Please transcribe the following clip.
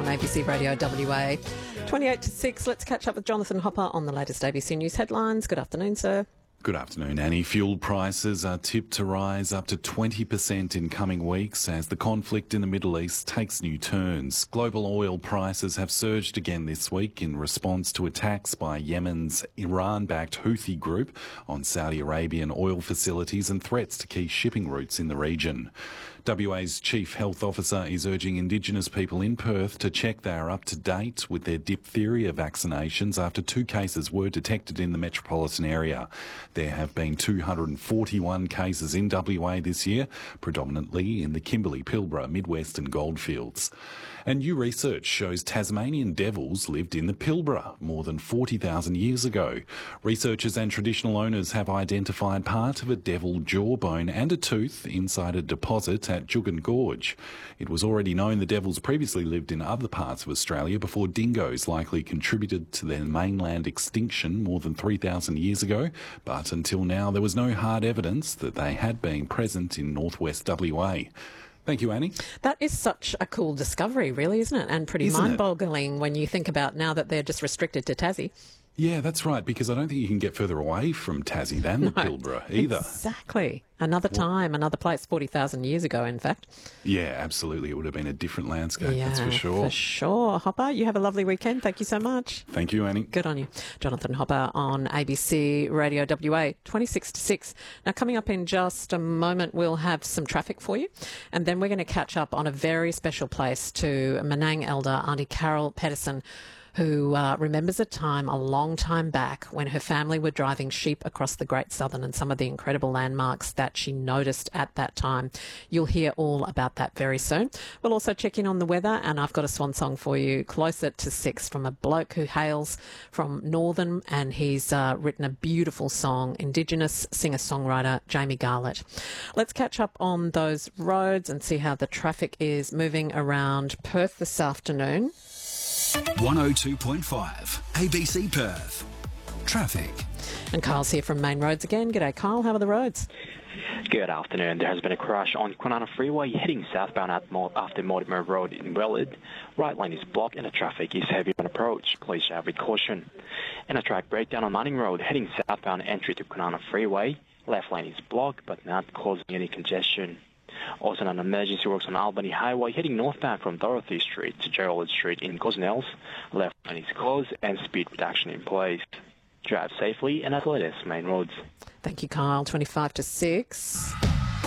on ABC Radio WA. 28 to 6, let's catch up with Jonathan Hopper on the latest ABC News headlines. Good afternoon, sir. Good afternoon, Annie. Fuel prices are tipped to rise up to 20% in coming weeks as the conflict in the Middle East takes new turns. Global oil prices have surged again this week in response to attacks by Yemen's Iran-backed Houthi group on Saudi Arabian oil facilities and threats to key shipping routes in the region. WA's Chief Health Officer is urging Indigenous people in Perth to check they are up to date with their diphtheria vaccinations after 2 cases were detected in the metropolitan area. There have been 241 cases in WA this year, predominantly in the Kimberley, Pilbara, Midwest and Goldfields. And new research shows Tasmanian devils lived in the Pilbara more than 40,000 years ago. Researchers and traditional owners have identified part of a devil jawbone and a tooth inside a deposit at Juukan Gorge. It was already known the devils previously lived in other parts of Australia before dingoes likely contributed to their mainland extinction more than 3,000 years ago, but until now there was no hard evidence that they had been present in northwest WA. Thank you, Annie. That is such a cool discovery, really, isn't it? And pretty mind-boggling when you think about now that they're just restricted to Tassie. Yeah, that's right, because I don't think you can get further away from Tassie than the Pilbara either. Exactly. Another time, another place 40,000 years ago, in fact. Yeah, absolutely. It would have been a different landscape, that's for sure. For sure. Hopper, you have a lovely weekend. Thank you so much. Thank you, Annie. Good on you. Jonathan Hopper on ABC Radio WA, 26 to 6. Now, coming up in just a moment, we'll have some traffic for you. And then we're going to catch up on a very special place to Menang elder, Auntie Carol Pedersen, who remembers a time a long time back when her family were driving sheep across the Great Southern and some of the incredible landmarks that she noticed at that time. You'll hear all about that very soon. We'll also check in on the weather, and I've got a swan song for you closer to 6 from a bloke who hails from Northern, and he's written a beautiful song, Indigenous singer-songwriter Jamie Garlett. Let's catch up on those roads and see how the traffic is moving around Perth this afternoon. 102.5 ABC Perth. Traffic. And Kyle's here from Main Roads again. G'day, Kyle. How are the roads? Good afternoon. There has been a crash on Kwinana Freeway heading southbound after Mortimer Road in Wellard. Right lane is blocked and the traffic is heavy on approach. Please drive with caution. And a track breakdown on Manning Road heading southbound entry to Kwinana Freeway. Left lane is blocked but not causing any congestion. Also, an emergency works on Albany Highway heading northbound from Dorothy Street to Gerald Street in Gosnells. Left lane is closed and speed reduction in place. Drive safely and at the latest Main Roads. Thank you, Kyle. 25 to 6.